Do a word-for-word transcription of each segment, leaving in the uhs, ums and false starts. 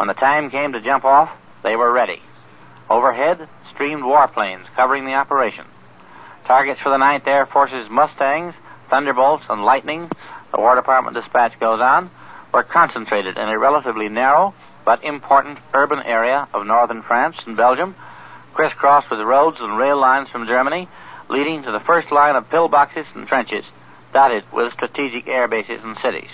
When the time came to jump off, they were ready. Overhead streamed warplanes covering the operation. Targets for the Ninth Air Force's Mustangs, Thunderbolts, and Lightning, the War Department dispatch goes on, were concentrated in a relatively narrow but important urban area of northern France and Belgium, crisscrossed with roads and rail lines from Germany, leading to the first line of pillboxes and trenches dotted with strategic air bases and cities.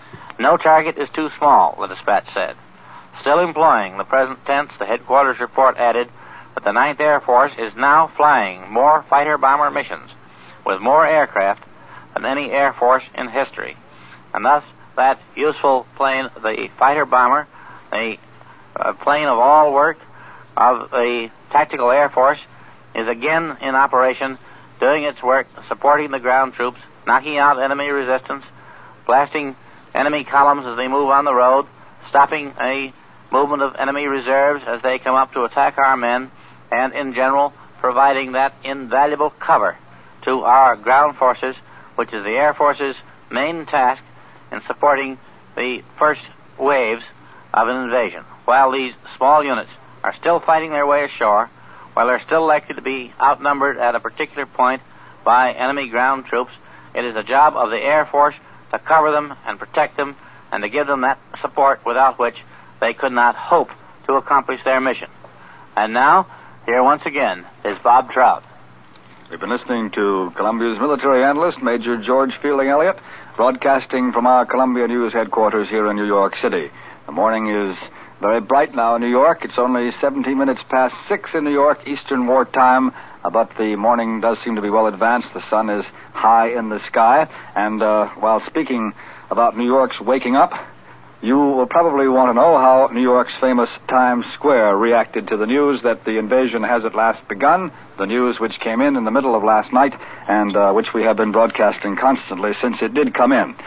No target is too small, the dispatch said. Still employing the present tense, the headquarters report added that the Ninth Air Force is now flying more fighter-bomber missions with more aircraft than any Air Force in history. And thus, that useful plane, the fighter-bomber, the uh, plane of all work of the Tactical Air Force, is again in operation, doing its work, supporting the ground troops, knocking out enemy resistance, blasting enemy columns as they move on the road, stopping a movement of enemy reserves as they come up to attack our men, and in general providing that invaluable cover to our ground forces, which is the Air Force's main task in supporting the first waves of an invasion. While these small units are still fighting their way ashore, while they're still likely to be outnumbered at a particular point by enemy ground troops, it is the job of the Air Force to cover them and protect them and to give them that support without which they could not hope to accomplish their mission. And now, here once again is Bob Trout. We've been listening to Columbia's military analyst, Major George Fielding Elliott, broadcasting from our Columbia News headquarters here in New York City. The morning is very bright now in New York. It's only seventeen minutes past six in New York, Eastern Wartime, uh, but the morning does seem to be well advanced. The sun is high in the sky, and uh, while speaking about New York's waking up, you will probably want to know how New York's famous Times Square reacted to the news that the invasion has at last begun, the news which came in in the middle of last night and uh, which we have been broadcasting constantly since it did come in.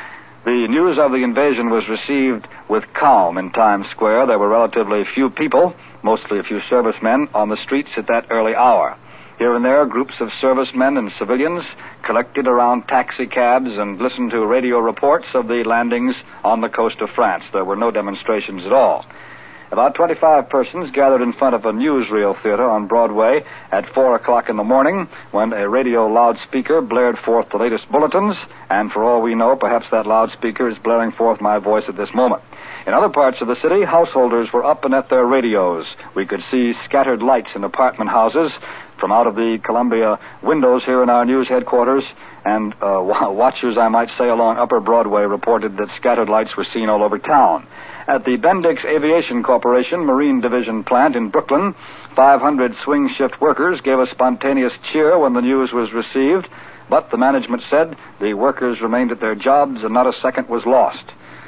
The news of the invasion was received with calm in Times Square. There were relatively few people, mostly a few servicemen, on the streets at that early hour. Here and there, groups of servicemen and civilians collected around taxi cabs and listened to radio reports of the landings on the coast of France. There were no demonstrations at all. About twenty-five persons gathered in front of a newsreel theater on Broadway at four o'clock in the morning when a radio loudspeaker blared forth the latest bulletins, and for all we know, perhaps that loudspeaker is blaring forth my voice at this moment. In other parts of the city, householders were up and at their radios. We could see scattered lights in apartment houses from out of the Columbia windows here in our news headquarters, and uh, watchers, I might say, along Upper Broadway reported that scattered lights were seen all over town. At the Bendix Aviation Corporation Marine Division plant in Brooklyn, five hundred swing shift workers gave a spontaneous cheer when the news was received, but the management said the workers remained at their jobs and not a second was lost.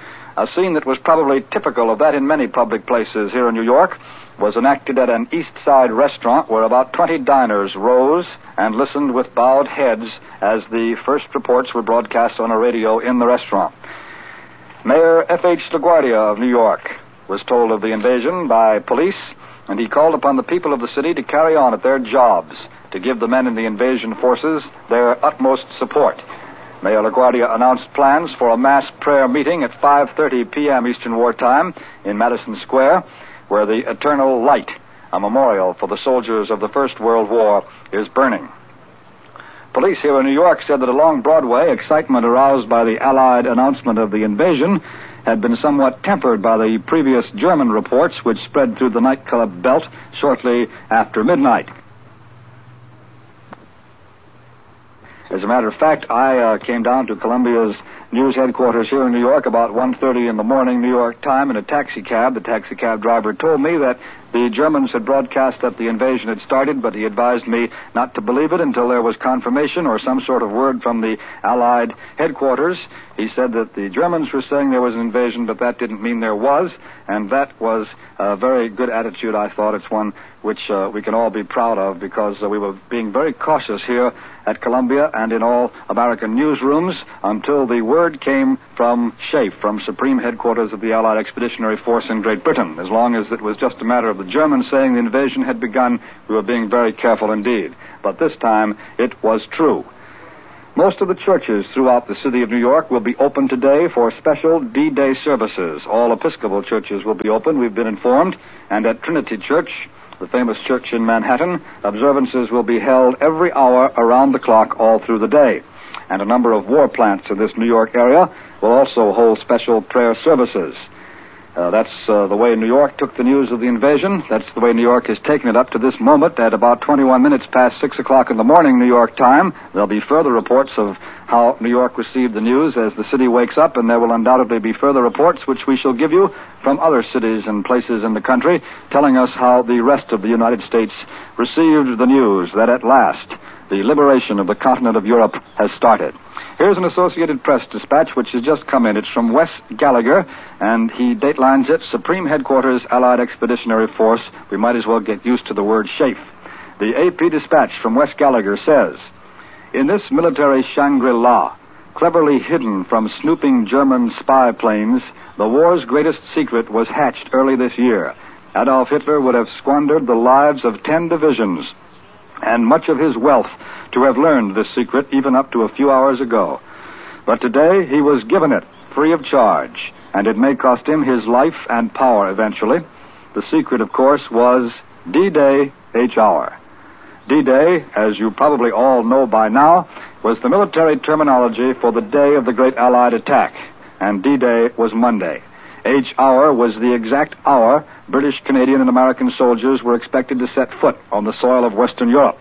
A scene that was probably typical of that in many public places here in New York was enacted at an East Side restaurant where about twenty diners rose and listened with bowed heads as the first reports were broadcast on a radio in the restaurant. Mayor F H LaGuardia of New York was told of the invasion by police, and he called upon the people of the city to carry on at their jobs, to give the men in the invasion forces their utmost support. Mayor LaGuardia announced plans for a mass prayer meeting at five thirty p.m. Eastern Wartime in Madison Square, where the Eternal Light, a memorial for the soldiers of the First World War, is burning. Police here in New York said that along Broadway, excitement aroused by the Allied announcement of the invasion had been somewhat tempered by the previous German reports which spread through the nightclub belt shortly after midnight. As a matter of fact, I uh, came down to Columbia's news headquarters here in New York about one thirty in the morning, New York time, in a taxi cab. The taxi cab driver told me that the Germans had broadcast that the invasion had started, but he advised me not to believe it until there was confirmation or some sort of word from the Allied headquarters. He said that the Germans were saying there was an invasion, but that didn't mean there was, and that was a very good attitude, I thought. It's one which uh, we can all be proud of, because uh, we were being very cautious here at Columbia and in all American newsrooms until the word came from SHAEF, from Supreme Headquarters of the Allied Expeditionary Force in Great Britain. As long as it was just a matter of the Germans saying the invasion had begun, we were being very careful indeed. But this time, it was true. Most of the churches throughout the city of New York will be open today for special D-Day services. All Episcopal churches will be open, we've been informed, and at Trinity Church, the famous church in Manhattan, observances will be held every hour around the clock all through the day. And a number of war plants in this New York area will also hold special prayer services. Uh, that's uh, the way New York took the news of the invasion. That's the way New York has taken it up to this moment at about twenty-one minutes past six o'clock in the morning, New York time. There'll be further reports of how New York received the news as the city wakes up, and there will undoubtedly be further reports which we shall give you from other cities and places in the country, telling us how the rest of the United States received the news that at last the liberation of the continent of Europe has started. Here's an Associated Press dispatch which has just come in. It's from Wes Gallagher, and he datelines it, Supreme Headquarters, Allied Expeditionary Force. We might as well get used to the word SHAEF. The A P dispatch from Wes Gallagher says, in this military Shangri-La, cleverly hidden from snooping German spy planes, the war's greatest secret was hatched early this year. Adolf Hitler would have squandered the lives of ten divisions and much of his wealth to have learned this secret even up to a few hours ago. But today he was given it free of charge, and it may cost him his life and power eventually. The secret, of course, was D-Day H-Hour. D-Day, as you probably all know by now, was the military terminology for the day of the great Allied attack, and D-Day was Monday. H-Hour was the exact hour British, Canadian, and American soldiers were expected to set foot on the soil of Western Europe.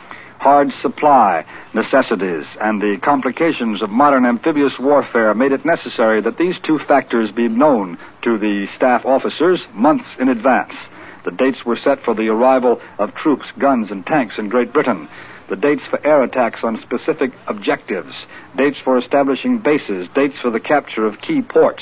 Hard supply necessities and the complications of modern amphibious warfare made it necessary that these two factors be known to the staff officers months in advance. The dates were set for the arrival of troops, guns, and tanks in Great Britain. The dates for air attacks on specific objectives. Dates for establishing bases. Dates for the capture of key ports.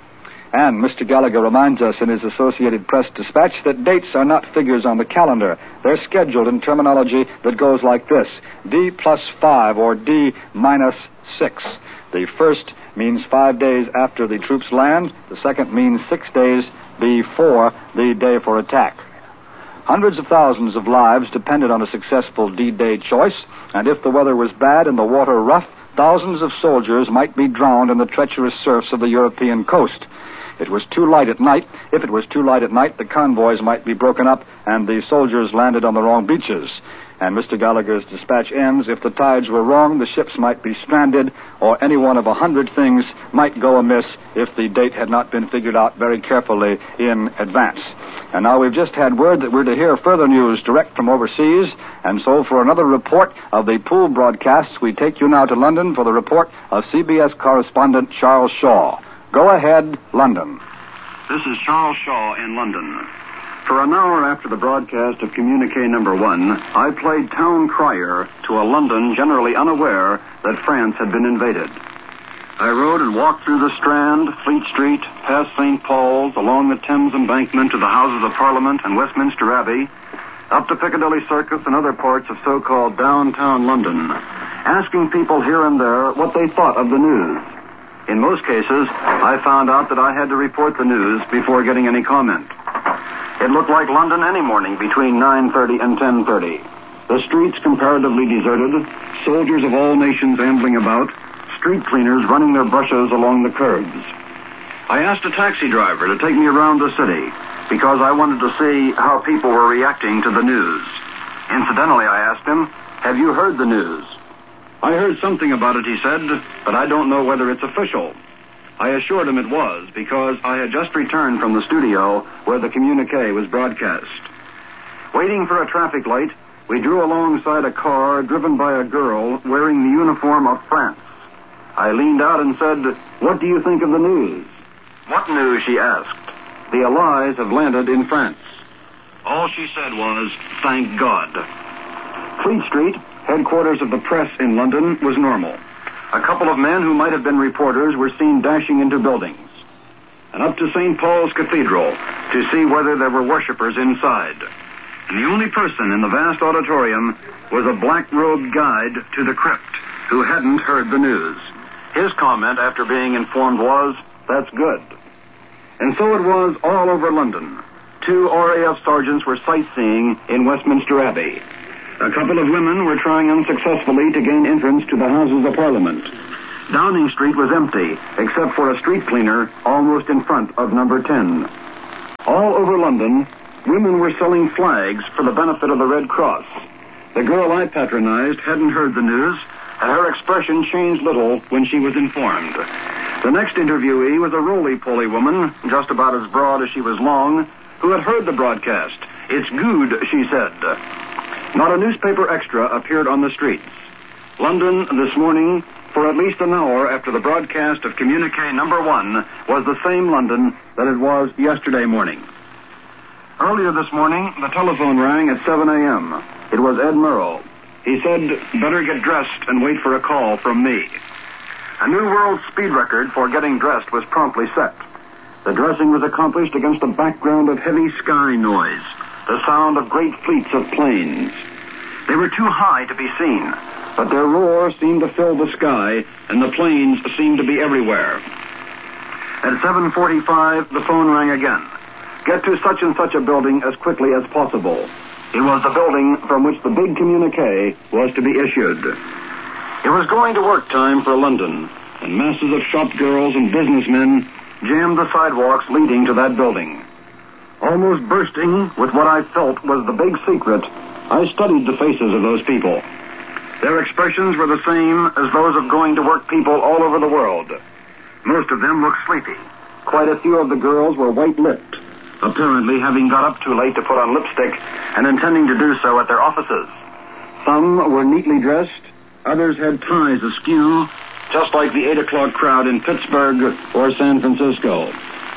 And Mister Gallagher reminds us in his Associated Press dispatch that dates are not figures on the calendar. They're scheduled in terminology that goes like this: D plus five or D minus six. The first means five days after the troops land. The second means six days before the day for attack. Hundreds of thousands of lives depended on a successful D-Day choice, and if the weather was bad and the water rough, thousands of soldiers might be drowned in the treacherous surfs of the European coast. It was too light at night. If it was too light at night, the convoys might be broken up and the soldiers landed on the wrong beaches. And Mister Gallagher's dispatch ends, if the tides were wrong, the ships might be stranded, or any one of a hundred things might go amiss if the date had not been figured out very carefully in advance. And now we've just had word that we're to hear further news direct from overseas, and so for another report of the pool broadcasts, we take you now to London for the report of C B S correspondent Charles Shaw. Go ahead, London. This is Charles Shaw in London. For an hour after the broadcast of Communique Number One, I played town crier to a London generally unaware that France had been invaded. I rode and walked through the Strand, Fleet Street, past Saint Paul's, along the Thames Embankment to the Houses of Parliament and Westminster Abbey, up to Piccadilly Circus and other parts of so-called downtown London, asking people here and there what they thought of the news. In most cases, I found out that I had to report the news before getting any comment. It looked like London any morning between nine thirty and ten thirty. The streets comparatively deserted, soldiers of all nations ambling about, street cleaners running their brushes along the curbs. I asked a taxi driver to take me around the city because I wanted to see how people were reacting to the news. Incidentally, I asked him, "Have you heard the news?" "I heard something about it," he said, "but I don't know whether it's official." I assured him it was, because I had just returned from the studio where the communique was broadcast. Waiting for a traffic light, we drew alongside a car driven by a girl wearing the uniform of France. I leaned out and said, "What do you think of the news?" "What news?" she asked. "The Allies have landed in France." All she said was, "Thank God." Fleet Street, headquarters of the press in London, was normal. A couple of men who might have been reporters were seen dashing into buildings. And up to Saint Paul's Cathedral to see whether there were worshippers inside. And the only person in the vast auditorium was a black-robed guide to the crypt who hadn't heard the news. His comment after being informed was, "That's good." And so it was all over London. Two R A F sergeants were sightseeing in Westminster Abbey. A couple of women were trying unsuccessfully to gain entrance to the Houses of Parliament. Downing Street was empty, except for a street cleaner almost in front of number ten. All over London, women were selling flags for the benefit of the Red Cross. The girl I patronized hadn't heard the news, and her expression changed little when she was informed. The next interviewee was a roly-poly woman, just about as broad as she was long, who had heard the broadcast. "It's good," she said. Not a newspaper extra appeared on the streets. London this morning, for at least an hour after the broadcast of Communique number one, was the same London that it was yesterday morning. Earlier this morning, the telephone rang at seven a.m. It was Ed Murrow. He said, "Better get dressed and wait for a call from me." A new world speed record for getting dressed was promptly set. The dressing was accomplished against a background of heavy sky noise, the sound of great fleets of planes. They were too high to be seen, but their roar seemed to fill the sky, and the planes seemed to be everywhere. At seven forty-five, the phone rang again. "Get to such and such a building as quickly as possible." It was the building from which the big communique was to be issued. It was going to work time for London, and masses of shop girls and businessmen jammed the sidewalks leading to that building. Almost bursting with what I felt was the big secret, I studied the faces of those people. Their expressions were the same as those of going-to-work people all over the world. Most of them looked sleepy. Quite a few of the girls were white-lipped, apparently having got up too late to put on lipstick and intending to do so at their offices. Some were neatly dressed, others had ties askew, just like the eight o'clock crowd in Pittsburgh or San Francisco.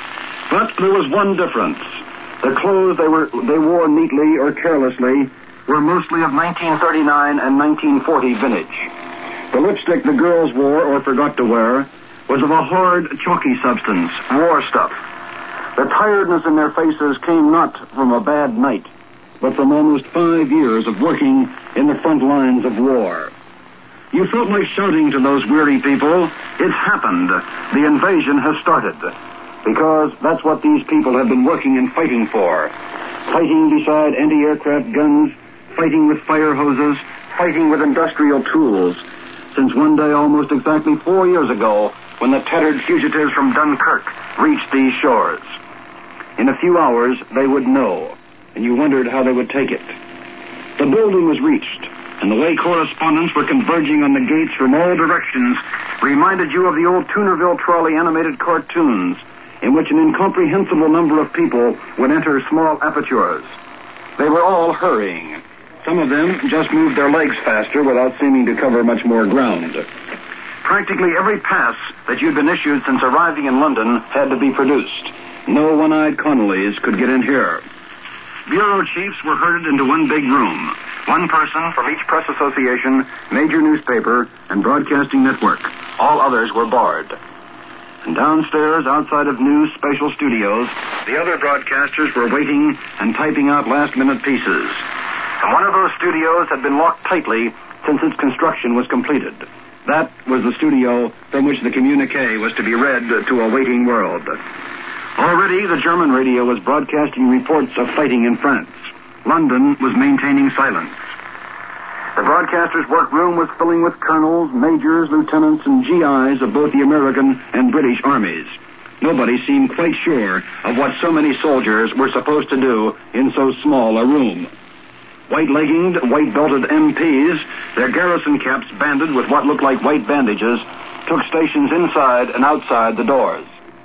But there was one difference. The clothes they were they wore neatly or carelessly were mostly of nineteen thirty-nine and nineteen forty vintage. The lipstick the girls wore or forgot to wear was of a hard, chalky substance, war stuff. The tiredness in their faces came not from a bad night, but from almost five years of working in the front lines of war. You felt like shouting to those weary people, "It's happened. The invasion has started." Because that's what these people have been working and fighting for. Fighting beside anti-aircraft guns, fighting with fire hoses, fighting with industrial tools, since one day almost exactly four years ago, when the tattered fugitives from Dunkirk reached these shores. In a few hours, they would know, and you wondered how they would take it. The building was reached, and the way correspondents were converging on the gates from all directions reminded you of the old Toonerville Trolley animated cartoons, in which an incomprehensible number of people would enter small apertures. They were all hurrying. Some of them just moved their legs faster without seeming to cover much more ground. Practically every pass that you'd been issued since arriving in London had to be produced. No one-eyed Connollys could get in here. Bureau chiefs were herded into one big room. One person from each press association, major newspaper, and broadcasting network. All others were barred. And downstairs, outside of news special studios, the other broadcasters were waiting and typing out last-minute pieces. And one of those studios had been locked tightly since its construction was completed. That was the studio from which the communique was to be read to a waiting world. Already, the German radio was broadcasting reports of fighting in France. London was maintaining silence. The broadcaster's workroom was filling with colonels, majors, lieutenants, and G Is of both the American and British armies. Nobody seemed quite sure of what so many soldiers were supposed to do in so small a room. White-legginged, white-belted M Ps, their garrison caps banded with what looked like white bandages, took stations inside and outside the doors.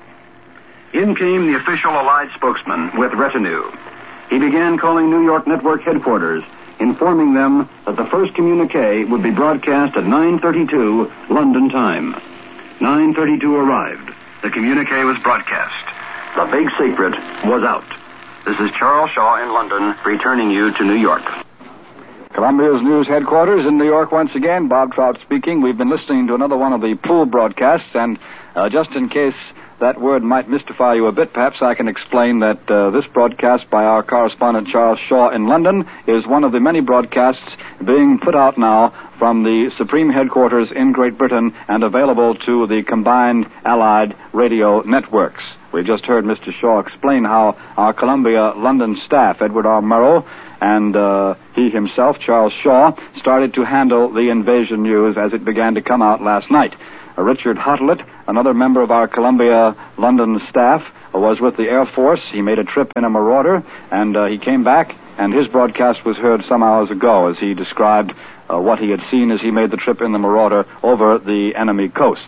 In came the official Allied spokesman with retinue. He began calling New York network headquarters, informing them that the first communique would be broadcast at nine thirty-two London time. nine thirty-two arrived. The communique was broadcast. The big secret was out. This is Charles Shaw in London, returning you to New York. Columbia's news headquarters in New York once again. Bob Trout speaking. We've been listening to another one of the pool broadcasts, and uh, just in case that word might mystify you a bit, perhaps I can explain that uh, this broadcast by our correspondent Charles Shaw in London is one of the many broadcasts being put out now from the Supreme Headquarters in Great Britain and available to the combined Allied radio networks. We just heard Mister Shaw explain how our Columbia London staff, Edward R. Murrow, and uh, he himself, Charles Shaw, started to handle the invasion news as it began to come out last night. Uh, Richard Hotlett, another member of our Columbia London staff, uh, was with the Air Force. He made a trip in a Marauder, and uh, he came back, and his broadcast was heard some hours ago as he described uh, what he had seen as he made the trip in the Marauder over the enemy coast.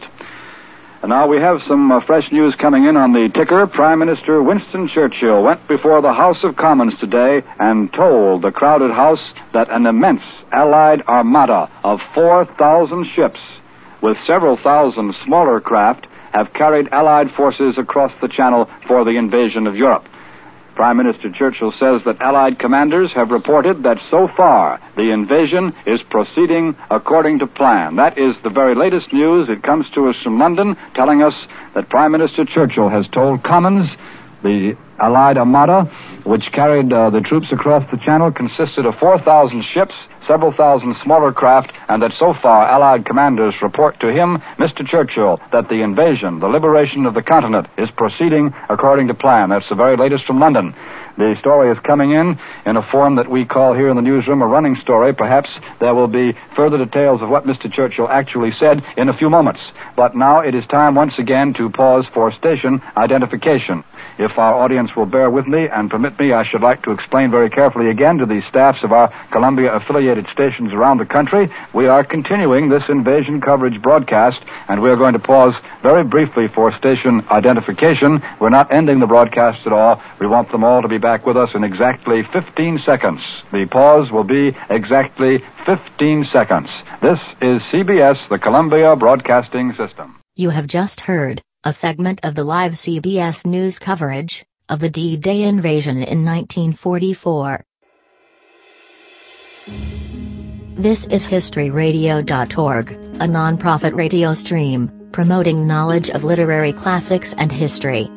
And now we have some uh, fresh news coming in on the ticker. Prime Minister Winston Churchill went before the House of Commons today and told the crowded House that an immense Allied armada of four thousand ships with several thousand smaller craft have carried Allied forces across the Channel for the invasion of Europe. Prime Minister Churchill says that Allied commanders have reported that so far the invasion is proceeding according to plan. That is the very latest news. It comes to us from London, telling us that Prime Minister Churchill has told Commons the Allied armada, which carried uh, the troops across the Channel, consisted of four thousand ships, several thousand smaller craft, and that so far Allied commanders report to him, Mister Churchill, that the invasion, the liberation of the continent, is proceeding according to plan. That's the very latest from London. The story is coming in in a form that we call here in the newsroom a running story. Perhaps there will be further details of what Mister Churchill actually said in a few moments. But now it is time once again to pause for station identification. If our audience will bear with me and permit me, I should like to explain very carefully again to the staffs of our Columbia-affiliated stations around the country, we are continuing this invasion coverage broadcast, and we are going to pause very briefly for station identification. We're not ending the broadcast at all. We want them all to be back with us in exactly fifteen seconds. The pause will be exactly fifteen seconds. This is C B S, the Columbia Broadcasting System. You have just heard a segment of the live C B S News coverage of the D-Day invasion in nineteen forty-four. This is History Radio dot org, a non-profit radio stream promoting knowledge of literary classics and history.